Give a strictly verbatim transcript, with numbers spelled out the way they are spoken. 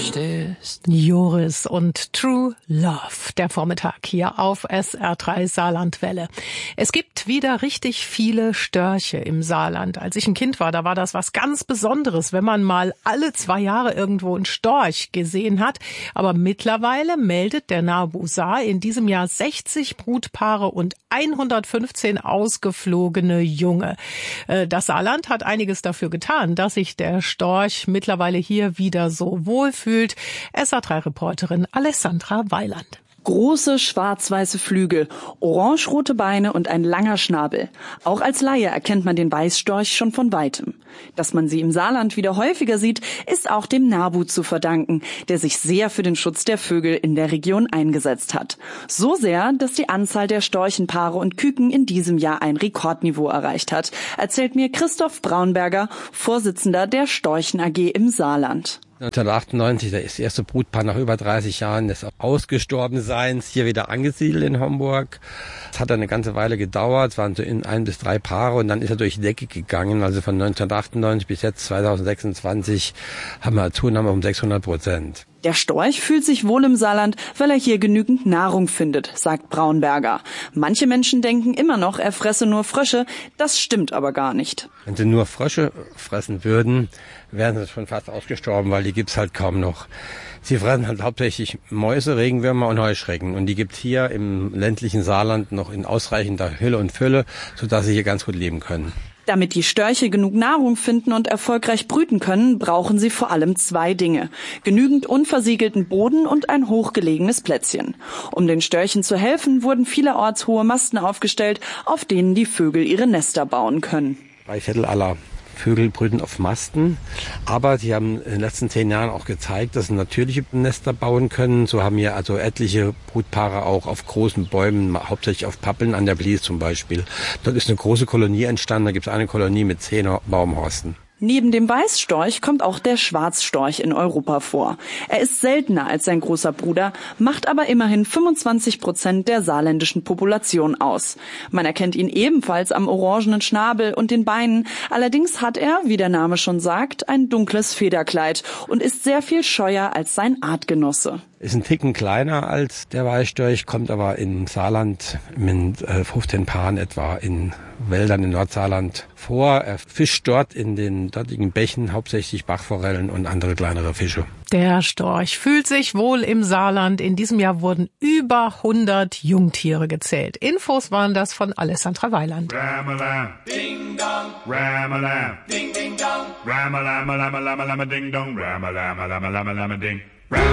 möchtest. Joris und True Love, der Vormittag hier auf S R drei Saarlandwelle. Es gibt wieder richtig viele Störche im Saarland. Als ich ein Kind war, da war das was ganz Besonderes, wenn man mal alle zwei Jahre irgendwo einen Storch gesehen hat. Aber mittlerweile meldet der NABU Saar in diesem Jahr sechzig Brutpaare und hundertfünfzehn ausgeflogene Junge. Das Saarland hat einiges dafür getan, dass sich der Storch mittlerweile hier wieder so wohlfühlt. S R drei Reporterin Alessandra Weiland. Große schwarz-weiße Flügel, orange-rote Beine und ein langer Schnabel. Auch als Laie erkennt man den Weißstorch schon von Weitem. Dass man sie im Saarland wieder häufiger sieht, ist auch dem NABU zu verdanken, der sich sehr für den Schutz der Vögel in der Region eingesetzt hat. So sehr, dass die Anzahl der Storchenpaare und Küken in diesem Jahr ein Rekordniveau erreicht hat, erzählt mir Christoph Braunberger, Vorsitzender der Storchen A G im Saarland. neunzehnhundertachtundneunzig, da ist das erste Brutpaar nach über dreißig Jahren des Ausgestorbenseins hier wieder angesiedelt in Homburg. Es hat eine ganze Weile gedauert, es waren so in ein bis drei Paare und dann ist er durch die Decke gegangen. Also von neunzehnhundertachtundneunzig bis jetzt zweitausendsechsundzwanzig haben wir eine Zunahme um sechshundert Prozent. Der Storch fühlt sich wohl im Saarland, weil er hier genügend Nahrung findet, sagt Braunberger. Manche Menschen denken immer noch, er fresse nur Frösche. Das stimmt aber gar nicht. Wenn sie nur Frösche fressen würden, wären sie schon fast ausgestorben, weil die gibt's halt kaum noch. Sie fressen halt hauptsächlich Mäuse, Regenwürmer und Heuschrecken. Und die gibt's hier im ländlichen Saarland noch in ausreichender Hülle und Fülle, sodass sie hier ganz gut leben können. Damit die Störche genug Nahrung finden und erfolgreich brüten können, brauchen sie vor allem zwei Dinge. Genügend unversiegelten Boden und ein hochgelegenes Plätzchen. Um den Störchen zu helfen, wurden vielerorts hohe Masten aufgestellt, auf denen die Vögel ihre Nester bauen können. Drei Viertel aller Vögel brüten auf Masten, aber sie haben in den letzten zehn Jahren auch gezeigt, dass sie natürliche Nester bauen können. So haben hier also etliche Brutpaare auch auf großen Bäumen, hauptsächlich auf Pappeln an der Blies zum Beispiel. Dort ist eine große Kolonie entstanden, da gibt es eine Kolonie mit zehn Baumhorsten. Neben dem Weißstorch kommt auch der Schwarzstorch in Europa vor. Er ist seltener als sein großer Bruder, macht aber immerhin fünfundzwanzig Prozent der saarländischen Population aus. Man erkennt ihn ebenfalls am orangenen Schnabel und den Beinen. Allerdings hat er, wie der Name schon sagt, ein dunkles Federkleid und ist sehr viel scheuer als sein Artgenosse. Ist ein Ticken kleiner als der Weißstorch, kommt aber im Saarland mit fünfzehn Paaren etwa in Wäldern in Nordsaarland vor. Er fischt dort in den dortigen Bächen hauptsächlich Bachforellen und andere kleinere Fische. Der Storch fühlt sich wohl im Saarland. In diesem Jahr wurden über hundert Jungtiere gezählt. Infos waren das von Alessandra Weiland. Ram-a-lam, ding dong, ram-a-lam, ding ding dong, ram-a-lam, lam-a-lam, lam-a-ding dong, ram-a-lam, lam-a-lam, lam-a-ding.